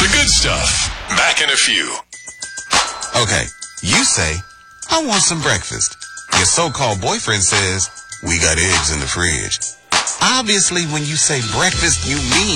The good stuff. Back in a few. Okay, you say, I want some breakfast. Your so-called boyfriend says, we got eggs in the fridge. Obviously, when you say breakfast, you mean